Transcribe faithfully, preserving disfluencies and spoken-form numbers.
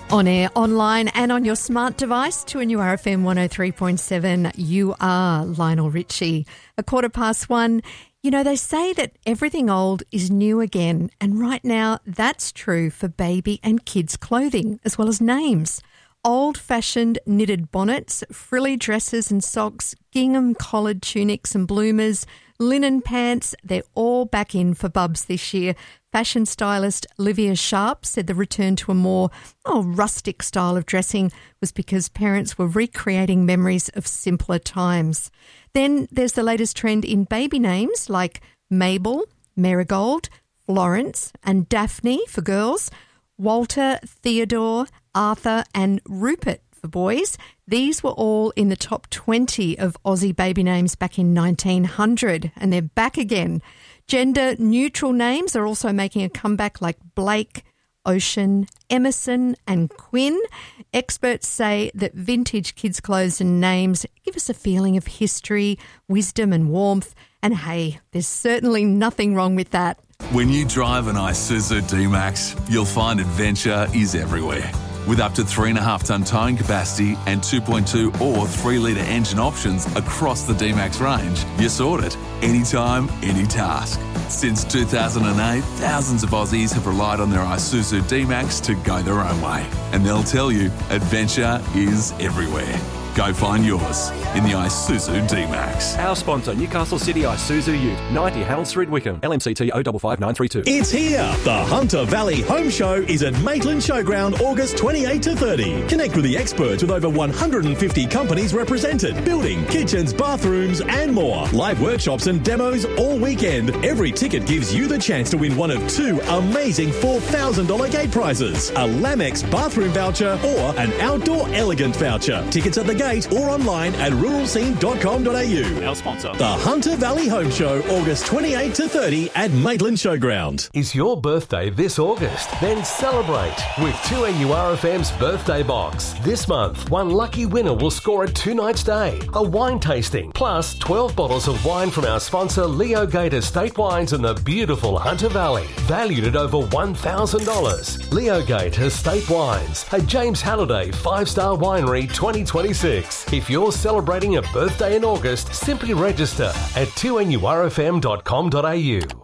On air, online and on your smart device, two N U R F M one oh three point seven, you are Lionel Richie. A quarter past one. You know, they say that everything old is new again, and right now that's true for baby and kids' clothing as well as names. Old-fashioned knitted bonnets, frilly dresses and socks, gingham collared tunics and bloomers, linen pants, they're all back in for Bubs this year. Fashion stylist Olivia Sharp said the return to a more oh, rustic style of dressing was because parents were recreating memories of simpler times. Then there's the latest trend in baby names like Mabel, Marigold, Florence and Daphne for girls, Walter, Theodore, Arthur and Rupert for boys. These were all in the top twenty of Aussie baby names back in nineteen hundred, and they're back again. Gender-neutral names are also making a comeback like Blake, Ocean, Emerson and Quinn. Experts say that vintage kids' clothes and names give us a feeling of history, wisdom and warmth. And hey, there's certainly nothing wrong with that. When you drive an Isuzu D-Max, you'll find adventure is everywhere. With up to three point five tonne towing capacity and two point two or three litre engine options across the D-Max range, you're sorted. Anytime, any task. Since two thousand eight, thousands of Aussies have relied on their Isuzu D-Max to go their own way. And they'll tell you, adventure is everywhere. Go find yours in the Isuzu D-Max. Our sponsor, Newcastle City Isuzu Ute, ninety Harold Street, Wickham, L M C T zero five five nine three two. It's here! The Hunter Valley Home Show is at Maitland Showground August twenty-eighth to thirty. Connect with the experts with over one hundred fifty companies represented. Building, kitchens, bathrooms and more. Live workshops and demos all weekend. Every ticket gives you the chance to win one of two amazing four thousand dollars gate prizes. A Lamex bathroom voucher or an Outdoor Elegant voucher. Tickets at the gate or online at rural scene dot com dot a u. Our sponsor. The Hunter Valley Home Show, August twenty-eighth to thirty at Maitland Showground. Is your birthday this August? Then celebrate with two N U R F M's Birthday Box. This month, one lucky winner will score a two-night stay, a wine tasting, plus twelve bottles of wine from our sponsor Leo Gate Estate Wines in the beautiful Hunter Valley, valued at over one thousand dollars. Leo Gate Estate Wines, a James Halliday five-star winery twenty twenty-six. If you're celebrating a birthday in August, simply register at two N U R F M dot com dot a u.